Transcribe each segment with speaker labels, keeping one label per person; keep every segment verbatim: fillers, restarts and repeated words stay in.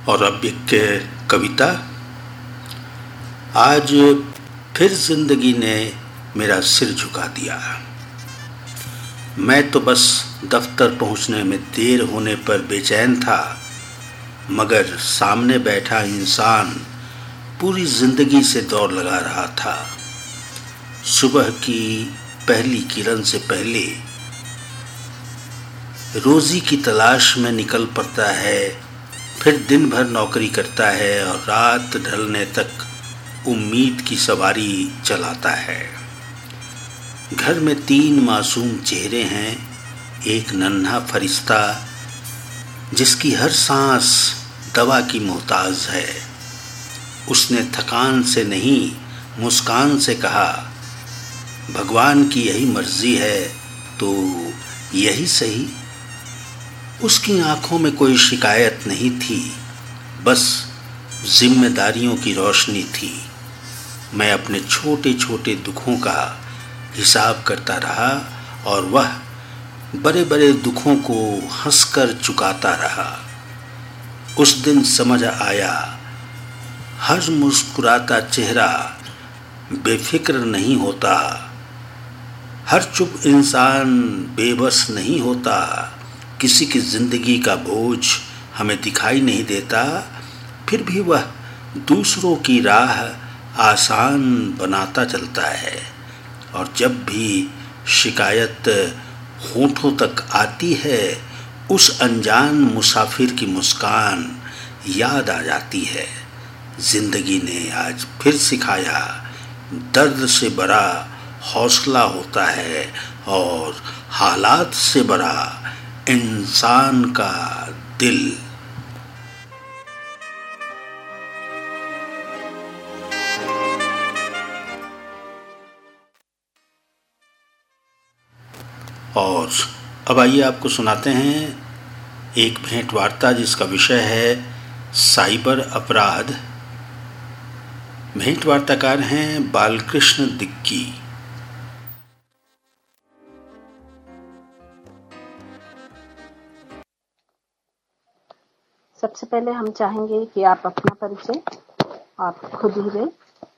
Speaker 1: और अब एक कविता। आज फिर जिंदगी ने मेरा सिर झुका दिया। मैं तो बस दफ्तर पहुंचने में देर होने पर बेचैन था, मगर सामने बैठा इंसान पूरी जिंदगी से दौड़ लगा रहा था। सुबह की पहली किरण से पहले रोजी की तलाश में निकल पड़ता है, फिर दिन भर नौकरी करता है और रात ढलने तक उम्मीद की सवारी चलाता है। घर में तीन मासूम चेहरे हैं, एक नन्हा फरिश्ता जिसकी हर सांस दवा की मोहताज है। उसने थकान से नहीं मुस्कान से कहा, भगवान की यही मर्जी है तो यही सही। उसकी आंखों में कोई शिकायत नहीं थी, बस जिम्मेदारियों की रोशनी थी। मैं अपने छोटे छोटे दुखों का हिसाब करता रहा और वह बड़े बड़े दुखों को हंसकर चुकाता रहा। उस दिन समझ आया, हर मुस्कुराता चेहरा बेफिक्र नहीं होता, हर चुप इंसान बेबस नहीं होता। किसी की जिंदगी का बोझ हमें दिखाई नहीं देता, फिर भी वह दूसरों की राह आसान बनाता चलता है। और जब भी शिकायत होठों तक आती है, उस अनजान मुसाफिर की मुस्कान याद आ जाती है। जिंदगी ने आज फिर सिखाया, दर्द से बड़ा हौसला होता है और हालात से बड़ा इंसान का दिल। और अब आइए आपको सुनाते हैं एक भेंट वार्ता जिसका विषय है साइबर अपराध। भेंट वार्ताकार हैं बालकृष्ण दिग्गी।
Speaker 2: सबसे पहले हम चाहेंगे कि आप अपना परिचय आप खुद ही दें।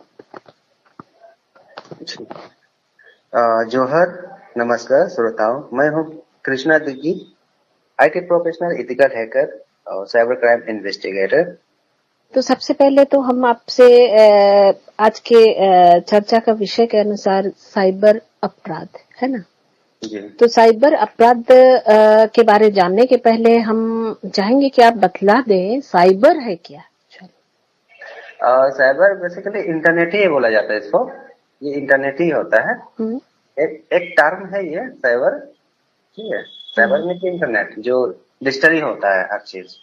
Speaker 3: जोहर, नमस्कार श्रोताओं, मैं हूं Krishna Diggi, IT professional, ethical hacker और साइबर क्राइम इन्वेस्टिगेटर।
Speaker 2: तो सबसे पहले तो हम आपसे आज के चर्चा का विषय के अनुसार साइबर अपराध है ना, तो साइबर अपराध के बारे जानने के पहले हम चाहेंगे कि आप बतला दें साइबर है क्या।
Speaker 3: आ, साइबर बेसिकली इंटरनेट ही बोला जाता है इसको, ये इंटरनेट ही होता है। एक एक टर्म है ये साइबर, ठीक है। साइबर में इंटरनेट जो डिजिटली होता है हर चीज।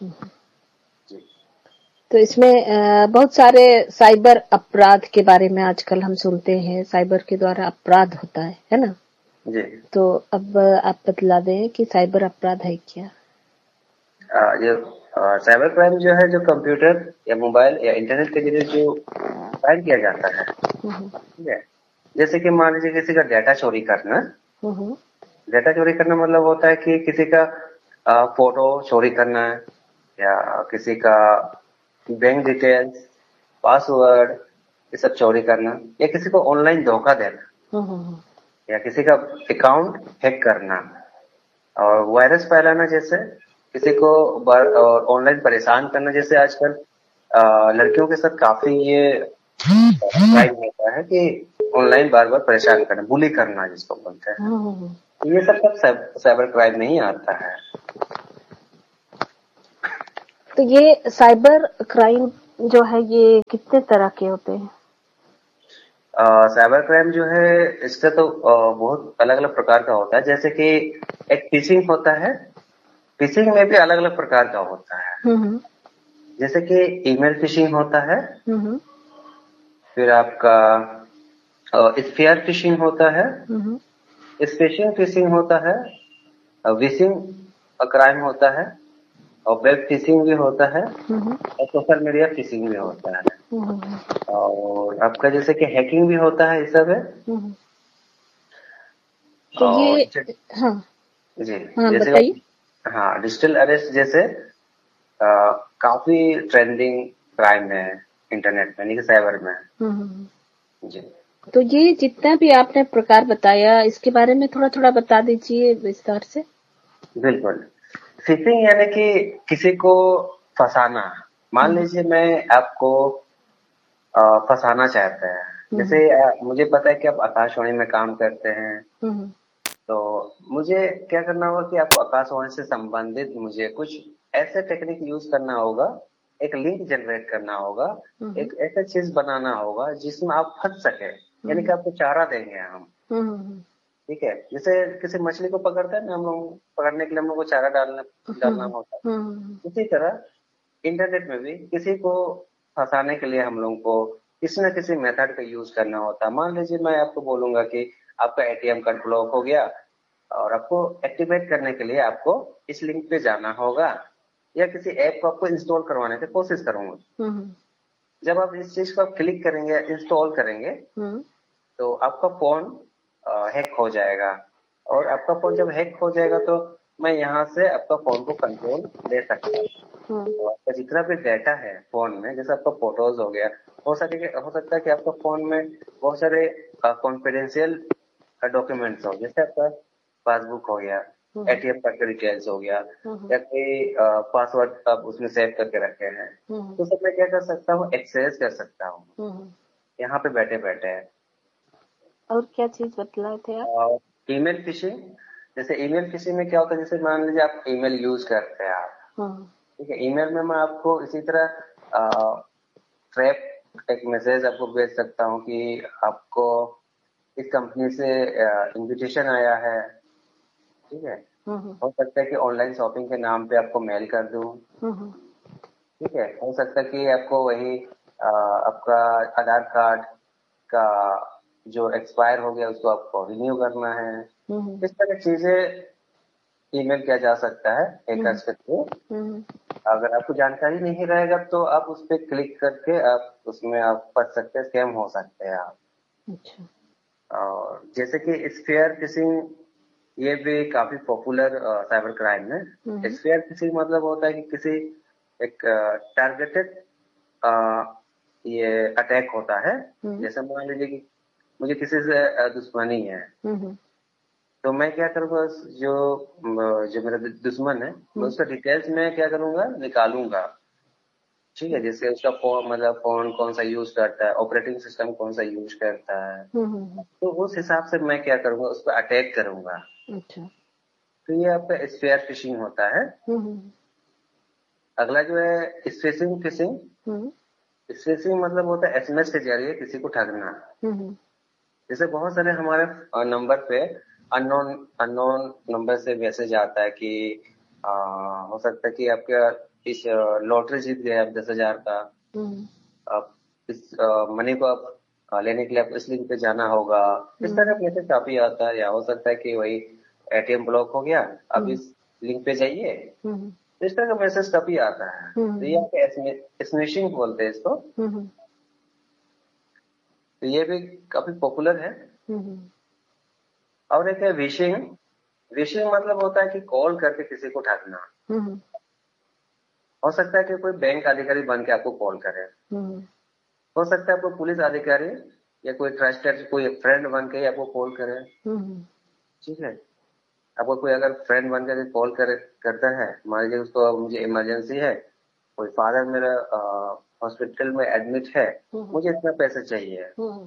Speaker 2: तो इसमें बहुत सारे साइबर अपराध के बारे में आजकल हम सुनते हैं, साइबर के द्वारा अपराध होता है है ना
Speaker 3: जी।
Speaker 2: तो अब आप बतला दें कि साइबर अपराध है क्या।
Speaker 3: आ, ये साइबर क्राइम जो है, जो कंप्यूटर या मोबाइल या इंटरनेट के जरिए जो क्राइम किया जाता है, ठीक है। जैसे कि मान लीजिए किसी का डाटा चोरी करना। डाटा चोरी करना मतलब होता है कि किसी का आ, फोटो चोरी करना है, या किसी का बैंक डिटेल्स, पासवर्ड, ये सब चोरी करना, या किसी को ऑनलाइन धोखा देना, या किसी का अकाउंट हैक करना और वायरस फैलाना, जैसे किसी को ऑनलाइन परेशान करना। जैसे आजकल लड़कियों के साथ काफी ये क्राइम होता है कि ऑनलाइन बार बार परेशान करना, बुली करना जिसको बोलते हैं। ये सब सब साइबर क्राइम में ही आता है।
Speaker 2: तो ये साइबर क्राइम जो है ये कितने तरह के होते हैं।
Speaker 3: साइबर क्राइम जो है इसका तो आ, बहुत अलग अलग प्रकार का होता है। जैसे कि एक फिशिंग होता है, फिशिंग में भी अलग अलग प्रकार का होता है। जैसे कि ईमेल फिशिंग होता है, फिर आपका स्फीयर फिशिंग होता है, स्पेशिंग फिशिंग होता है, विशिंग क्राइम होता है, और वेब फिशिंग भी होता है, और सोशल मीडिया फिशिंग भी होता है, और आपका जैसे कि हैकिंग भी होता है, ये सब है।
Speaker 2: तो ये हाँ
Speaker 3: जी
Speaker 2: हाँ
Speaker 3: जैसे
Speaker 2: बताइए।
Speaker 3: हाँ डिजिटल अरेस्ट, जैसे आ, काफी ट्रेंडिंग क्राइम है इंटरनेट में, यानी कि साइबर में। जी,
Speaker 2: तो ये जितना भी आपने प्रकार बताया, इसके बारे में थोड़ा थोड़ा बता दीजिए विस्तार से।
Speaker 3: बिल्कुल। फिशिंग यानी कि किसी को फंसाना। मान लीजिए मैं आपको फंसाना चाहते हैं, जैसे आ, मुझे पता है कि आप आकाशवाणी में काम करते हैं, तो मुझे क्या करना होगा कि आपको आकाशवाणी से संबंधित मुझे कुछ ऐसे टेक्निक यूज करना होगा, एक लिंक जनरेट करना होगा, एक ऐसा चीज बनाना होगा जिसमें आप फंस सके, यानी कि आपको चारा देंगे हम। ठीक है, जैसे किसी मछली को पकड़ते हैं ना हम लोग, पकड़ने के लिए हम लोग को चारा डालना डालना होता है, इसी तरह इंटरनेट में भी किसी को फंसाने के लिए हम लोग को किसी न किसी मेथड का यूज करना होता है। मान लीजिए मैं आपको बोलूंगा कि आपका एटीएम कार्ड ब्लॉक हो गया और आपको एक्टिवेट करने के लिए आपको इस लिंक पे जाना होगा, या किसी ऐप को आपको इंस्टॉल करवाने की कोशिश करूंगा। जब आप इस चीज को क्लिक करेंगे, इंस्टॉल करेंगे, तो आपका फोन हैक हो जाएगा, और आपका फोन जब हैक हो जाएगा तो मैं यहाँ से आपका फोन को कंट्रोल ले सकता हूँ। तो आपका जितना भी डाटा है फोन में, जैसे आपका फोटोज हो गया, हो सके हो सकता है कि आपका फोन में बहुत सारे कॉन्फिडेंशियल डॉक्यूमेंट्स हो, जैसे आपका पासबुक हो गया, एटीएम कार्ड का डिटेल्स हो गया, या कोई पासवर्ड आप उसमें सेव करके रखे हैं, तो सब मैं क्या कर सकता हूँ, एक्सेस कर सकता हूँ यहाँ पे बैठे बैठे।
Speaker 2: और क्या चीज बतलाए थे आप?
Speaker 3: और ईमेल फिशिंग, जैसे ईमेल फिशिंग में क्या होता है, जैसे मान लीजिए आप ईमेल यूज करते हैं आप, ठीक है, ईमेल में मैं आपको इसी तरह ट्रैप एक मैसेज आपको भेज सकता हूँ कि आपको इस कंपनी से इनविटेशन आया है, ठीक है, हो सकता है कि ऑनलाइन शॉपिंग के नाम पे आपको मेल कर दूं, ठीक है, हो सकता है कि आपको वही आ, आपका आधार कार्ड का जो एक्सपायर हो गया उसको आपको रिन्यू करना है। इस तरह की चीजें ईमेल किया जा सकता है हैकर्स के थ्रू। अगर आपको जानकारी नहीं रहेगा तो आप उस पर क्लिक करके आप उसमें आप फंस सकते हैं, स्कैम हो सकते हैं आप। अच्छा। और जैसे कि स्फीयर फिशिंग, ये भी काफी पॉपुलर साइबर क्राइम है। स्फीयर फिशिंग मतलब होता है कि किसी एक टारगेटेड ये अटैक होता है। जैसे मान लीजिए कि मुझे किसी से दुश्मनी है, तो मैं क्या करूंगा, जो जो मेरा दुश्मन है मैं उसका डिटेल्स में क्या करूंगा, निकालूंगा, ठीक है, जैसे उसका फोन मतलब फोन कौन सा यूज करता है, ऑपरेटिंग सिस्टम कौन सा यूज करता है, तो उस हिसाब से मैं क्या करूंगा, उस पर अटैक करूंगा। अच्छा। तो ये आपका स्फीयर फिशिंग होता है। अगला जो है स्फिशिंग फिशिंग, स्फिशिंग मतलब होता है एसएमएस के जरिए किसी को ठगना। जैसे बहुत सारे हमारे नंबर पे अननोन अननोन नंबर से मैसेज आता है कि आ, हो सकता है कि आपका इस लॉटरी जीत गए आप दस हजार का, आप इस मनी को आप लेने के लिए आप इस लिंक पे जाना होगा, इस तरह का मैसेज काफी आता है। या हो सकता है कि वही एटीएम ब्लॉक हो गया, आप इस लिंक पे जाइए, तो इस तरह का मैसेज काफी आता है। तो ये आपके स्मिशिंग बोलते हैं इसको। तो ये भी काफी पॉपुलर है। और एक है विशिंग। विशिंग मतलब होता है कि कॉल करके किसी को ठगना। हो सकता है कि कोई बैंक अधिकारी बन के आपको कॉल करे, हो सकता है आपको पुलिस अधिकारी या कोई ट्रस्टेड कोई फ्रेंड बन के आपको कॉल करे, ठीक है। आपको कोई अगर फ्रेंड बन के कॉल करे करता है, मान लीजिए उसको मुझे इमरजेंसी है, कोई फादर मेरा हॉस्पिटल में एडमिट है, मुझे इतना पैसा चाहिए,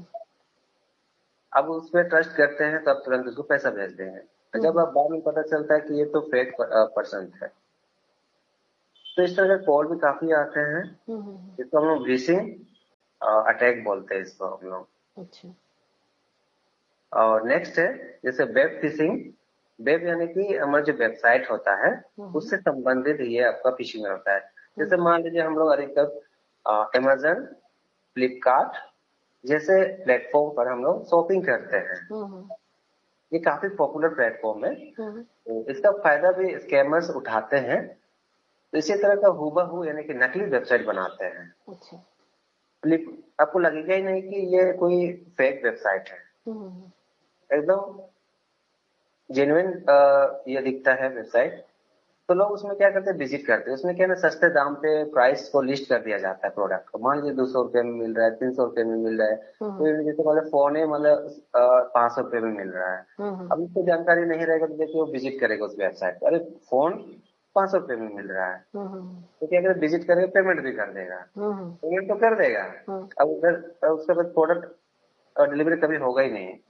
Speaker 3: अब उस पर ट्रस्ट करते हैं तो आप तुरंत उसको पैसा भेज देंगे। तो जब आप बाद में पता चलता है कि ये तो फेक पर्सन है, तो इस तरह के कॉल भी काफी आते हैं, जिसको हम लोग विशिंग अटैक बोलते हैं इसको हम लोग। अच्छा। और नेक्स्ट है जैसे वेब फिशिंग। वेब यानी कि हमारा जो वेबसाइट होता है उससे संबंधित ये आपका फिशिंग होता है। जैसे मान लीजिए हम लोग अधिकतर अमेजन, फ्लिपकार्ट जैसे प्लेटफॉर्म पर हम लोग शॉपिंग करते हैं। ये काफी पॉपुलर प्लेटफॉर्म है, तो इसका फायदा भी स्कैमर्स उठाते हैं। तो इसी तरह का हूबहू यानी कि नकली वेबसाइट बनाते हैं। अच्छा। फ्लिप आपको लगेगा ही नहीं कि ये कोई फेक वेबसाइट है, एकदम जेन्युइन ये दिखता है वेबसाइट। तो लोग उसमें क्या करते हैं, विजिट करते हैं। उसमें क्या है ना, सस्ते दाम पे प्राइस को लिस्ट कर दिया जाता है प्रोडक्ट को। मान लीजिए दो सौ रुपए में मिल रहा है, तीन सौ रुपए में मिल रहा है, कोई भी जैसे मतलब फोन है मतलब पांच सौ रुपए में मिल रहा है। अब उसको जानकारी नहीं रहेगा तो देखिए वो विजिट करेगा उस वेबसाइट पर, अरे फोन पांच सौ रुपए में मिल रहा है, तो क्या करेगा, विजिट करेगा, पेमेंट भी कर देगा। पेमेंट तो कर देगा, अब उधर उसके बाद प्रोडक्ट डिलीवरी कभी होगा ही नहीं।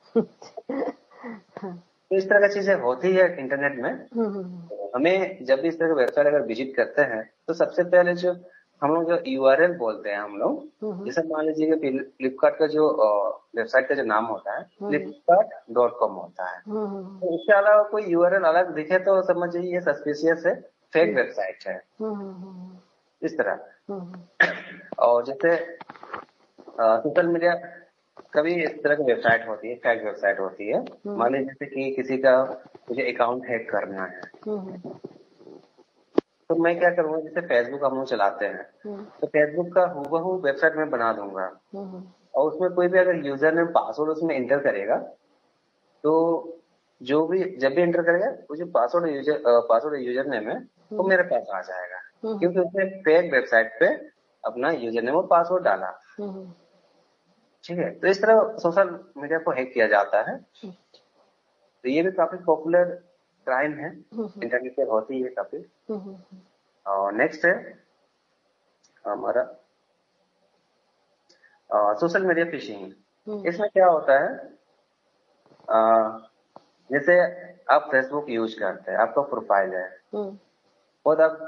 Speaker 3: तो इस तरह की चीजें होती है इंटरनेट में। हमें जब भी इस तरह की वेबसाइट अगर विजिट करते हैं तो सबसे पहले जो हम लोग जो यूआरएल बोलते हैं हम लोग, जैसे मान लीजिए कि फ्लिपकार्ट का जो वेबसाइट का जो नाम होता है फ्लिपकार्ट डॉट कॉम होता है, तो इसके अलावा कोई यूआरएल अलग दिखे तो समझ जाइए ये सस्पिशियस है, फेक वेबसाइट है, इस तरह। और जैसे सोशल मीडिया कभी इस तरह की वेबसाइट होती है, फेक वेबसाइट होती है। मान लीजिए जैसे कि किसी का मुझे अकाउंट हैक करना है, तो मैं क्या करूंगा, जैसे फेसबुक हम लोग चलाते हैं तो फेसबुक का हूबहू वेबसाइट में बना दूंगा, और उसमें कोई भी अगर यूजर ने पासवर्ड उसमें एंटर करेगा तो जो भी जब भी एंटर करेगा वो जो password user password user name है वो मेरे पास आ जाएगा, क्योंकि उसने फेक वेबसाइट पे अपना यूजर नेम और पासवर्ड डाला। ठीक है, तो इस तरह सोशल मीडिया को हैक किया जाता है। तो ये भी काफी पॉपुलर क्राइम है, इंटरनेट पे होती है काफी। और नेक्स्ट है हमारा सोशल मीडिया फिशिंग। इसमें क्या होता है, आ, जैसे आप फेसबुक यूज करते हैं, आपका प्रोफाइल है और आप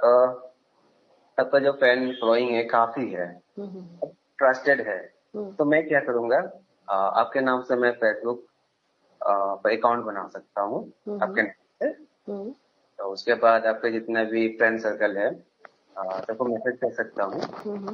Speaker 3: आपका जो फैन फॉलोइंग है काफी है, ट्रस्टेड है, तो मैं क्या करूंगा, आ, आपके नाम से मैं फेसबुक पर अकाउंट बना सकता हूँ आपके नाम से। तो उसके बाद आपके जितना भी फ्रेंड सर्कल है सबको मैसेज कर सकता हूँ,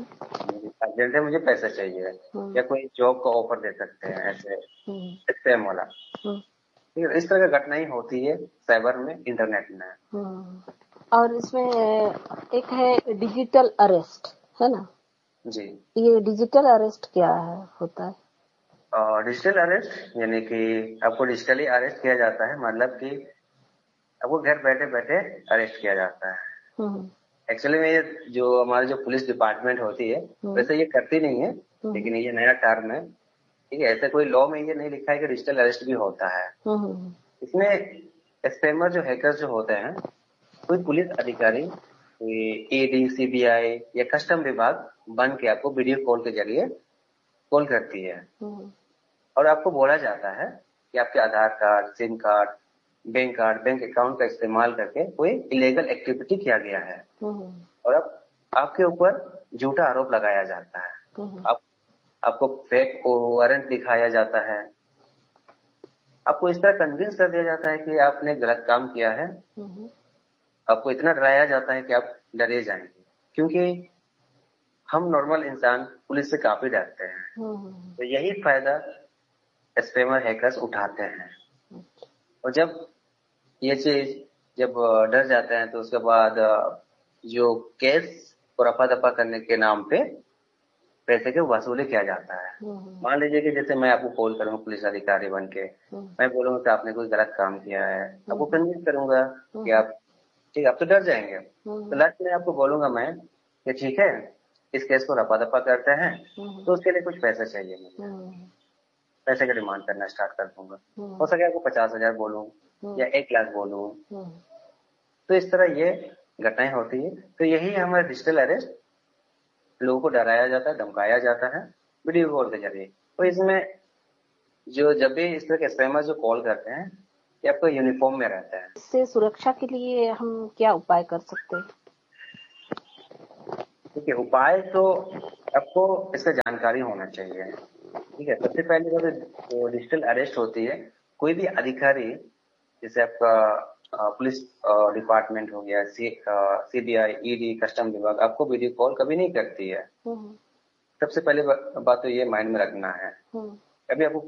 Speaker 3: अर्जेंट है मुझे पैसे चाहिए, या कोई जॉब का ऑफर दे सकते हैं, ऐसे स्पैम वाला। ठीक है, इस तरह की घटनाएं होती है साइबर में, इंटरनेट में।
Speaker 2: और इसमें एक है डिजिटल अरेस्ट, है ना
Speaker 3: जी।
Speaker 2: ये डिजिटल अरेस्ट क्या है होता है?
Speaker 3: डिजिटल अरेस्ट यानी कि आपको डिजिटली अरेस्ट किया जाता है, मतलब कि आपको घर बैठे बैठे अरेस्ट किया जाता है। एक्चुअली में ये जो हमारी जो पुलिस डिपार्टमेंट होती है वैसे ये करती नहीं है, लेकिन ये नया टर्म है। ठीक है, ऐसे कोई लॉ में ये नहीं लिखा है कि डिजिटल अरेस्ट भी होता है। इसमें स्पैमर जो हैकर जो होते हैं, कोई पुलिस अधिकारी, कोई ईडी, सीबीआई या कस्टम विभाग बन के आपको वीडियो कॉल के जरिए कॉल करती है और आपको बोला जाता है कि आपके आधार card, SIM card, bank card, bank account का इस्तेमाल करके कोई इलीगल एक्टिविटी किया गया है और अब आपके ऊपर झूठा आरोप लगाया जाता है। आप आपको फेक वारंट दिखाया जाता है, आपको इस तरह कन्विंस कर दिया जाता है कि आपने गलत काम किया है, आपको इतना डराया जाता है कि आप डरे जाएंगे, क्योंकि हम नॉर्मल इंसान पुलिस से काफी डरते हैं। तो यही फायदा स्पैमर हैकर्स उठाते हैं। और जब ये चीज जब डर जाते हैं तो उसके बाद जो केस को रफा दफा करने के नाम पे पैसे के वसूली किया जाता है। मान लीजिए कि जैसे मैं आपको कॉल करूंगा पुलिस अधिकारी बन के, मैं बोलूंगा कि आपने कोई गलत काम किया है, आपको कन्विंस करूंगा कि आप ठीक है, आप तो डर जाएंगे। तो लास्ट में आपको बोलूंगा मैं कि ठीक है इस केस को रफा दफा करते हैं, तो उसके लिए कुछ पैसे चाहिए मुझे, पैसे का डिमांड करना स्टार्ट कर दूंगा। हो सके आपको पचास हजार बोलूं या एक लाख बोलूं। तो इस तरह ये घटनाएं होती है। तो यही हमारा डिजिटल अरेस्ट, लोगों को डराया जाता है, धमकाया जाता है वीडियो कॉल के जरिए। तो इसमें जो जब भी इस तरह के स्पैमर जो कॉल करते हैं ये आपको यूनिफॉर्म में रहता है।
Speaker 2: इससे सुरक्षा के लिए हम क्या उपाय कर सकते हैं?
Speaker 3: ठीक है, उपाय तो आपको इसका जानकारी होना चाहिए। ठीक है, सबसे पहले जो डिजिटल अरेस्ट होती है, कोई भी अधिकारी जैसे आपका पुलिस डिपार्टमेंट हो गया, सीबीआई, ईडी, कस्टम विभाग आपको वीडियो कॉल कभी नहीं करती है। सबसे पहले बात तो ये माइंड में रखना है। कभी आपको